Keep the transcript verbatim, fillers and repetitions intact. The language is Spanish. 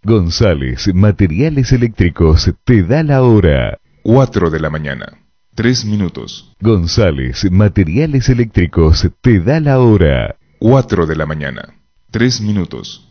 González Materiales Eléctricos te da la hora. cuatro de la mañana, tres minutos. González Materiales Eléctricos te da la hora. cuatro de la mañana, tres minutos.